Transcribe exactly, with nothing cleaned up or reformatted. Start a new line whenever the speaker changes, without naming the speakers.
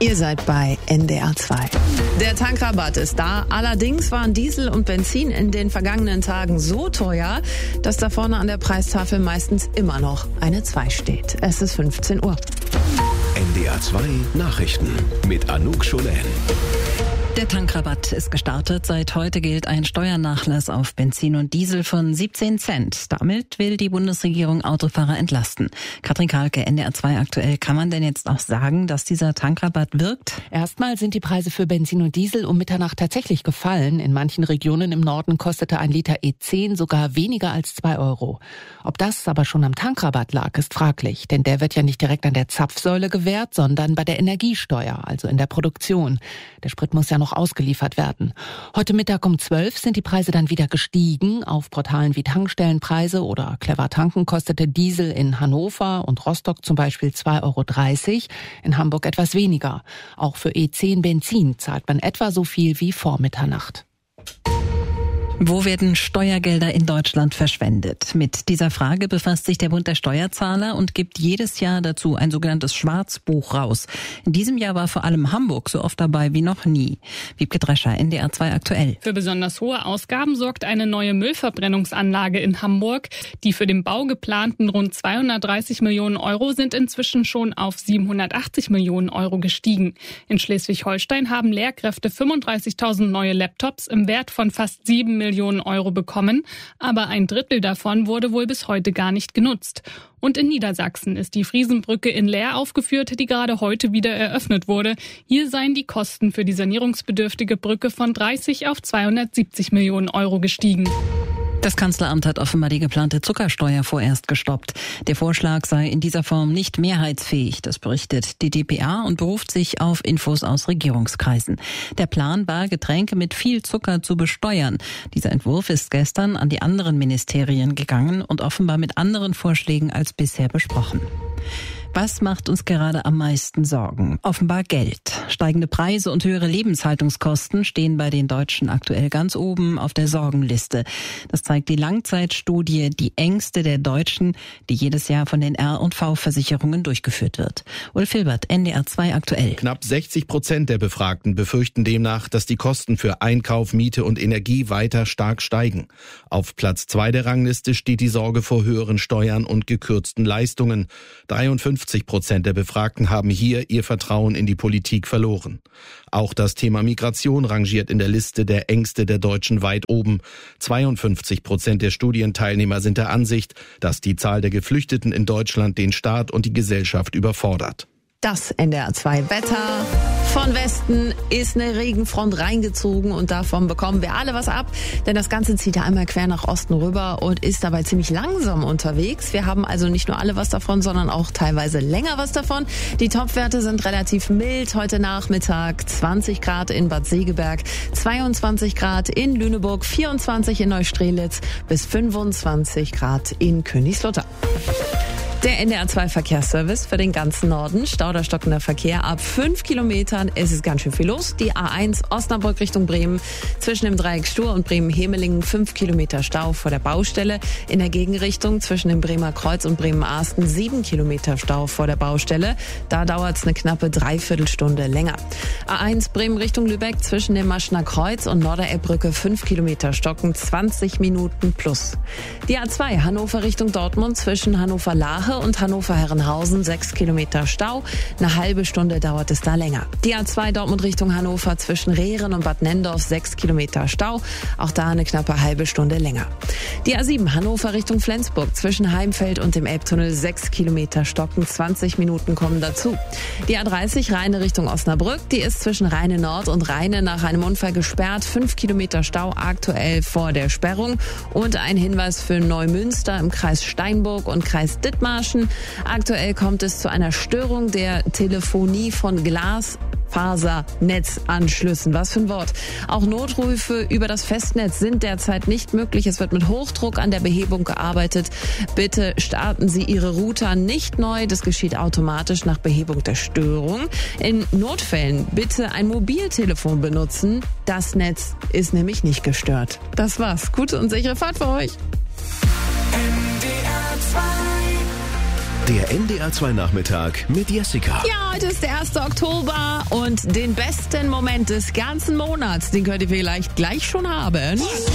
Ihr seid bei N D R zwei. Der Tankrabatt ist da. Allerdings waren Diesel und Benzin in den vergangenen Tagen so teuer, dass da vorne an der Preistafel meistens immer noch eine zwei steht. Es ist fünfzehn Uhr.
N D R zwei Nachrichten mit Anouk Scholen.
Der Tankrabatt ist gestartet. Seit heute gilt ein Steuernachlass auf Benzin und Diesel von siebzehn Cent. Damit will die Bundesregierung Autofahrer entlasten. Katrin Kahlke, N D R zwei aktuell. Kann man denn jetzt auch sagen, dass dieser Tankrabatt wirkt?
Erstmal sind die Preise für Benzin und Diesel um Mitternacht tatsächlich gefallen. In manchen Regionen im Norden kostete ein Liter E zehn sogar weniger als zwei Euro. Ob das aber schon am Tankrabatt lag, ist fraglich. Denn der wird ja nicht direkt an der Zapfsäule gewährt, sondern bei der Energiesteuer, also in der Produktion. Der Sprit muss ja noch ausgeliefert werden. Heute Mittag um zwölf sind die Preise dann wieder gestiegen. Auf Portalen wie Tankstellenpreise oder Clever Tanken kostete Diesel in Hannover und Rostock zum Beispiel zwei Euro dreißig, in Hamburg etwas weniger. Auch für E zehn Benzin zahlt man etwa so viel wie vor Mitternacht.
Wo werden Steuergelder in Deutschland verschwendet? Mit dieser Frage befasst sich der Bund der Steuerzahler und gibt jedes Jahr dazu ein sogenanntes Schwarzbuch raus. In diesem Jahr war vor allem Hamburg so oft dabei wie noch nie. Wiebke Drescher, N D R zwei aktuell.
Für besonders hohe Ausgaben sorgt eine neue Müllverbrennungsanlage in Hamburg. Die für den Bau geplanten rund zweihundertdreißig Millionen Euro sind inzwischen schon auf siebenhundertachtzig Millionen Euro gestiegen. In Schleswig-Holstein haben Lehrkräfte fünfunddreißigtausend neue Laptops im Wert von fast sieben Millionen Euro bekommen, aber ein Drittel davon wurde wohl bis heute gar nicht genutzt. Und in Niedersachsen ist die Friesenbrücke in Leer aufgeführt, die gerade heute wieder eröffnet wurde. Hier seien die Kosten für die sanierungsbedürftige Brücke von dreißig auf zweihundertsiebzig Millionen Euro gestiegen.
Das Kanzleramt hat offenbar die geplante Zuckersteuer vorerst gestoppt. Der Vorschlag sei in dieser Form nicht mehrheitsfähig, das berichtet die d p a und beruft sich auf Infos aus Regierungskreisen. Der Plan war, Getränke mit viel Zucker zu besteuern. Dieser Entwurf ist gestern an die anderen Ministerien gegangen und offenbar mit anderen Vorschlägen als bisher besprochen. Was macht uns gerade am meisten Sorgen? Offenbar Geld. Steigende Preise und höhere Lebenshaltungskosten stehen bei den Deutschen aktuell ganz oben auf der Sorgenliste. Das zeigt die Langzeitstudie Die Ängste der Deutschen, die jedes Jahr von den R und V-Versicherungen durchgeführt wird. Ulf Hilbert, N D R zwei aktuell.
Knapp sechzig Prozent der Befragten befürchten demnach, dass die Kosten für Einkauf, Miete und Energie weiter stark steigen. Auf Platz zwei der Rangliste steht die Sorge vor höheren Steuern und gekürzten Leistungen. dreiundfünfzig Prozent der Befragten haben hier ihr Vertrauen in die Politik verloren. Auch das Thema Migration rangiert in der Liste der Ängste der Deutschen weit oben. zweiundfünfzig Prozent der Studienteilnehmer sind der Ansicht, dass die Zahl der Geflüchteten in Deutschland den Staat und die Gesellschaft überfordert.
Das N D R zwei Wetter. Von Westen ist eine Regenfront reingezogen und davon bekommen wir alle was ab, denn das Ganze zieht ja einmal quer nach Osten rüber und ist dabei ziemlich langsam unterwegs. Wir haben also nicht nur alle was davon, sondern auch teilweise länger was davon. Die Topwerte sind relativ mild. Heute Nachmittag zwanzig Grad in Bad Segeberg, zweiundzwanzig Grad in Lüneburg, vierundzwanzig in Neustrelitz bis fünfundzwanzig Grad in Königslutter. Der N D R zwei Verkehrsservice für den ganzen Norden. Stauderstockender Verkehr ab fünf Kilometern. Es ist ganz schön viel los. Die A eins Osnabrück Richtung Bremen. Zwischen dem Dreieck Stur und Bremen-Hemelingen fünf Kilometer Stau vor der Baustelle. In der Gegenrichtung zwischen dem Bremer Kreuz und Bremen-Arsten sieben Kilometer Stau vor der Baustelle. Da dauert es eine knappe Dreiviertelstunde länger. A eins Bremen Richtung Lübeck zwischen dem Maschner Kreuz und Norderelbbrücke fünf Kilometer Stocken, zwanzig Minuten plus. Die A zwei Hannover Richtung Dortmund zwischen Hannover-Lahe und Hannover-Herrenhausen sechs Kilometer Stau. Eine halbe Stunde dauert es da länger. Die A zwei Dortmund Richtung Hannover zwischen Rehren und Bad Nendorf sechs Kilometer Stau. Auch da eine knappe halbe Stunde länger. Die A sieben Hannover Richtung Flensburg zwischen Heimfeld und dem Elbtunnel sechs Kilometer Stocken. zwanzig Minuten kommen dazu. Die A dreißig Rheine Richtung Osnabrück. Die ist zwischen Rheine Nord und Rheine nach einem Unfall gesperrt. fünf Kilometer Stau aktuell vor der Sperrung. Und ein Hinweis für Neumünster im Kreis Steinburg und Kreis Dithmarschen. Aktuell kommt es zu einer Störung der Telefonie von Glasfasernetzanschlüssen. Was für ein Wort. Auch Notrufe über das Festnetz sind derzeit nicht möglich. Es wird mit Hochdruck an der Behebung gearbeitet. Bitte starten Sie Ihre Router nicht neu. Das geschieht automatisch nach Behebung der Störung. In Notfällen bitte ein Mobiltelefon benutzen. Das Netz ist nämlich nicht gestört. Das war's. Gute und sichere Fahrt für euch.
D Der N D R zwei Nachmittag mit Jessica.
Ja, heute ist der erste Oktober und den besten Moment des ganzen Monats, den könnt ihr vielleicht gleich schon haben.